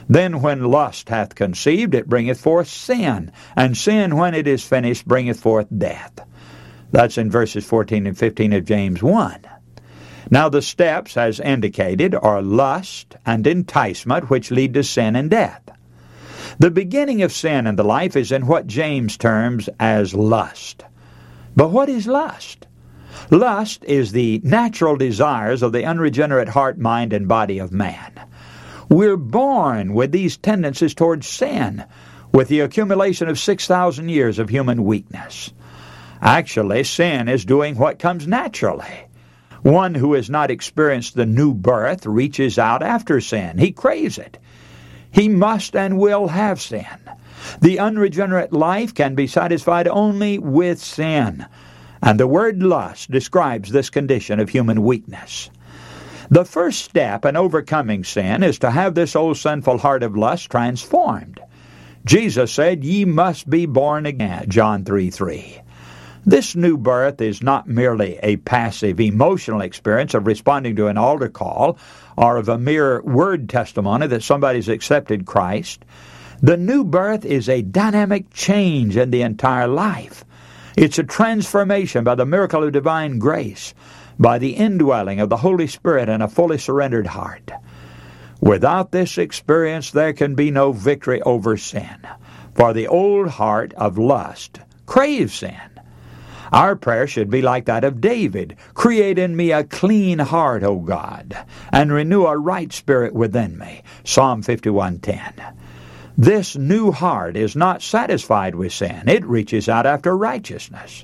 Then when lust hath conceived, it bringeth forth sin, and sin, when it is finished, bringeth forth death. That's in verses 14 and 15 of James 1. Now the steps, as indicated, are lust and enticement, which lead to sin and death. The beginning of sin in the life is in what James terms as lust. But what is lust? Lust is the natural desires of the unregenerate heart, mind, and body of man. We're born with these tendencies towards sin, with the accumulation of 6,000 years of human weakness. Actually, sin is doing what comes naturally. One who has not experienced the new birth reaches out after sin. He craves it. He must and will have sin. The unregenerate life can be satisfied only with sin. And the word lust describes this condition of human weakness. The first step in overcoming sin is to have this old sinful heart of lust transformed. Jesus said, "Ye must be born again," John 3:3. This new birth is not merely a passive emotional experience of responding to an altar call or of a mere word testimony that somebody's accepted Christ. The new birth is a dynamic change in the entire life. It's a transformation by the miracle of divine grace, by the indwelling of the Holy Spirit in a fully surrendered heart. Without this experience, there can be no victory over sin, for the old heart of lust craves sin. Our prayer should be like that of David. "Create in me a clean heart, O God, and renew a right spirit within me." Psalm 51:10. This new heart is not satisfied with sin. It reaches out after righteousness.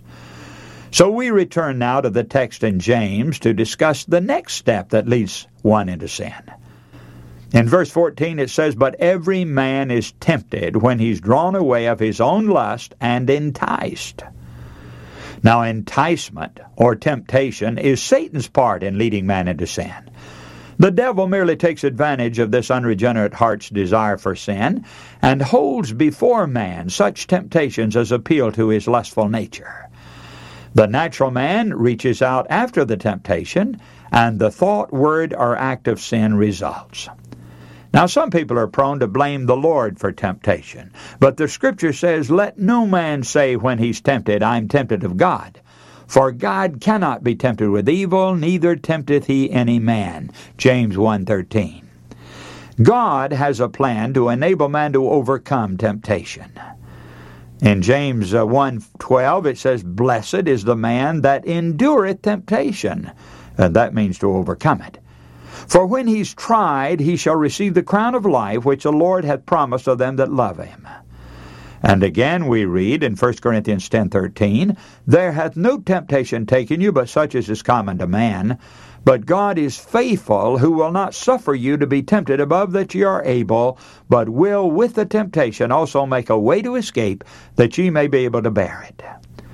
So we return now to the text in James to discuss the next step that leads one into sin. In verse 14 it says, "But every man is tempted when he's drawn away of his own lust and enticed." Now enticement, or temptation, is Satan's part in leading man into sin. The devil merely takes advantage of this unregenerate heart's desire for sin and holds before man such temptations as appeal to his lustful nature. The natural man reaches out after the temptation, and the thought, word, or act of sin results. Now, some people are prone to blame the Lord for temptation, but the Scripture says, "Let no man say when he's tempted, I'm tempted of God. For God cannot be tempted with evil, neither tempteth he any man." James 1:13. God has a plan to enable man to overcome temptation. In James 1:12 it says, "Blessed is the man that endureth temptation." That means to overcome it. "For when he's tried, he shall receive the crown of life, which the Lord hath promised of them that love him." And again we read in 1 Corinthians 10:13, "There hath no temptation taken you, but such as is common to man. But God is faithful, who will not suffer you to be tempted above that ye are able, but will with the temptation also make a way to escape, that ye may be able to bear it."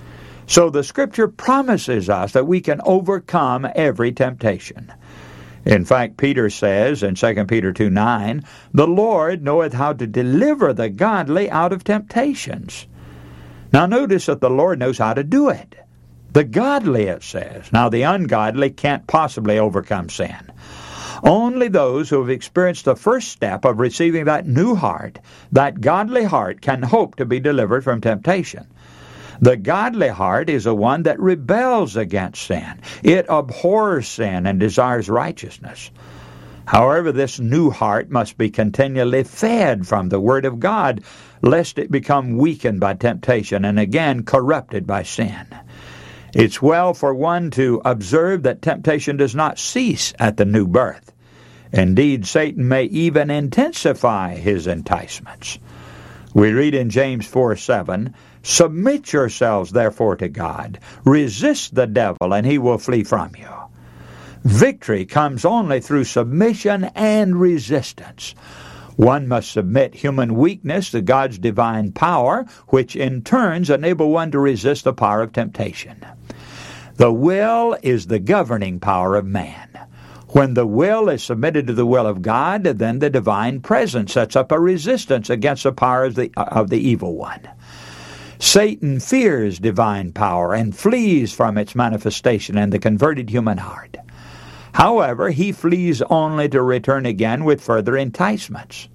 So the Scripture promises us that we can overcome every temptation. In fact, Peter says in 2 Peter 2:9, "The Lord knoweth how to deliver the godly out of temptations." Now notice that the Lord knows how to do it. The godly, it says. Now the ungodly can't possibly overcome sin. Only those who have experienced the first step of receiving that new heart, that godly heart, can hope to be delivered from temptation. The godly heart is the one that rebels against sin. It abhors sin and desires righteousness. However, this new heart must be continually fed from the Word of God, lest it become weakened by temptation and again corrupted by sin. It's well for one to observe that temptation does not cease at the new birth. Indeed, Satan may even intensify his enticements. We read in James 4:7, "Submit yourselves therefore to God. Resist the devil, and he will flee from you." Victory comes only through submission and resistance. One must submit human weakness to God's divine power, which in turns enable one to resist the power of temptation. The will is the governing power of man. When the will is submitted to the will of God, then the divine presence sets up a resistance against the power of the evil one. Satan fears divine power and flees from its manifestation in the converted human heart. However, he flees only to return again with further enticements.